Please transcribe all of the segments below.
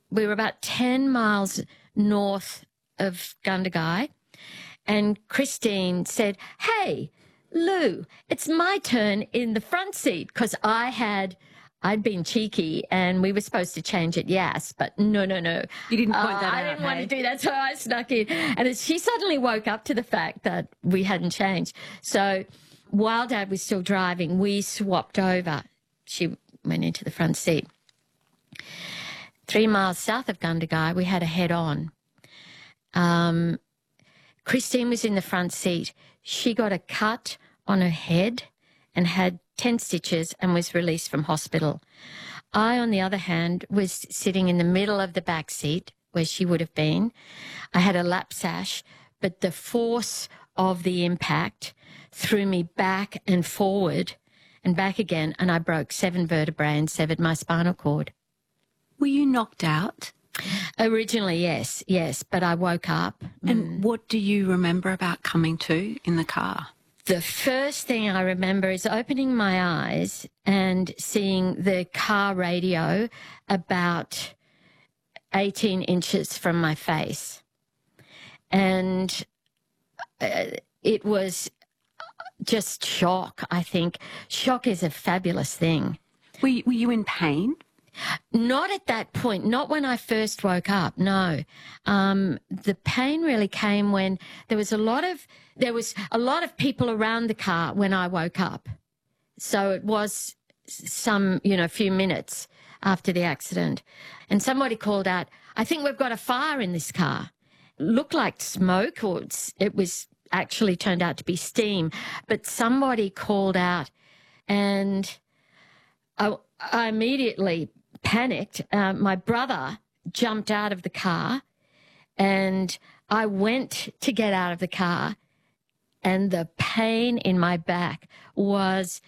we were about 10 miles north of Gundagai, and Christine said, "Hey, Lou, it's my turn in the front seat," because I'd been cheeky and we were supposed to change it, yes, but no. You didn't point that out. I didn't want to do that, so I snuck in. And she suddenly woke up to the fact that we hadn't changed. So while Dad was still driving, we swapped over. She went into the front seat. 3 miles south of Gundagai, we had a head-on. Christine was in the front seat. She got a cut on her head and had 10 stitches and was released from hospital. I, on the other hand, was sitting in the middle of the back seat where she would have been. I had a lap sash, but the force of the impact threw me back and forward and back again, and I broke 7 vertebrae and severed my spinal cord. Were you knocked out? Originally, yes, but I woke up. And what do you remember about coming to in the car? The first thing I remember is opening my eyes and seeing the car radio about 18 inches from my face. And it was just shock, I think. Shock is a fabulous thing. Were you in pain? Not at that point, not when I first woke up, no. The pain really came when there was a lot of people around the car when I woke up. So it was few minutes after the accident. And somebody called out, "I think we've got a fire in this car." It looked like smoke, or it was actually turned out to be steam. But somebody called out, and I immediately panicked. My brother jumped out of the car, and I went to get out of the car, and the pain in my back was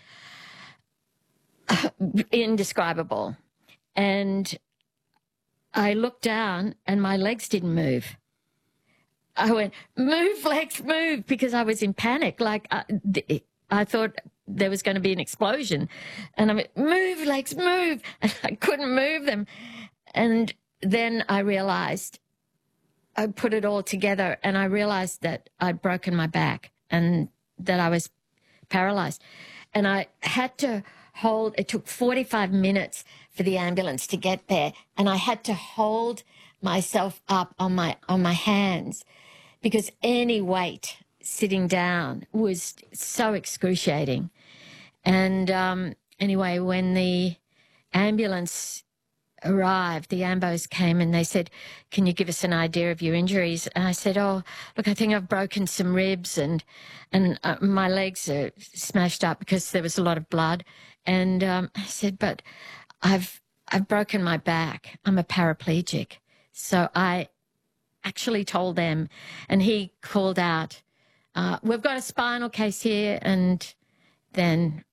indescribable. And I looked down, and my legs didn't move. I went, "Move, legs, move," because I was in panic. Like I thought there was going to be an explosion. And I went, "Move, legs, move." And I couldn't move them. And then I realized, I put it all together, and I realized that I'd broken my back and that I was paralyzed. And I had to hold, it took 45 minutes for the ambulance to get there. And I had to hold myself up on my hands, because any weight sitting down was so excruciating. And anyway, when the ambulance arrived, the ambos came and they said, "Can you give us an idea of your injuries?" And I said, "Oh, look, I think I've broken some ribs and my legs are smashed up because there was a lot of blood." And I said, "But I've broken my back. I'm a paraplegic." So I actually told them, and he called out, "We've got a spinal case here." And then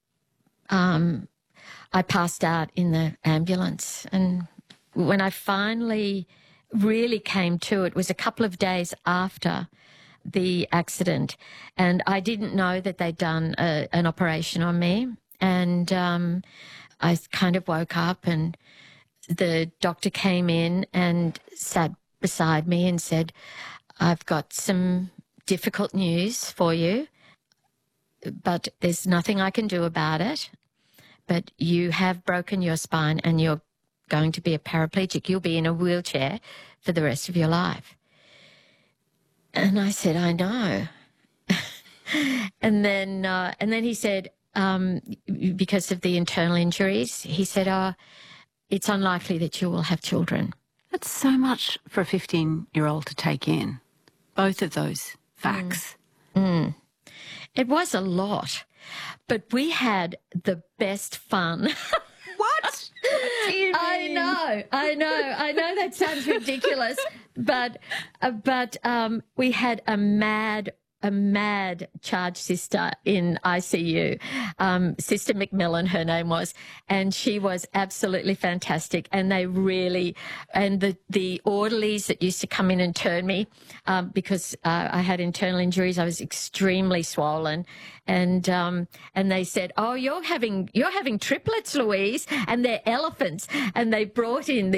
I passed out in the ambulance. And when I finally really came to, it was a couple of days after the accident, and I didn't know that they'd done an operation on me. And I kind of woke up, and the doctor came in and sat beside me and said, "I've got some difficult news for you, but there's nothing I can do about it. But you have broken your spine and you're going to be a paraplegic. You'll be in a wheelchair for the rest of your life." And I said, "I know." and then he said, because of the internal injuries, he said, "Oh, it's unlikely that you will have children." That's so much for a 15-year-old to take in, both of those facts. It was a lot, but we had the best fun. What? I know that sounds ridiculous, but we had a mad charge sister in ICU, Sister McMillan, her name was, and she was absolutely fantastic. And they really, and the orderlies that used to come in and turn me, because I had internal injuries, I was extremely swollen, and they said, "Oh, you're having triplets, Louise," and they're elephants, and they brought in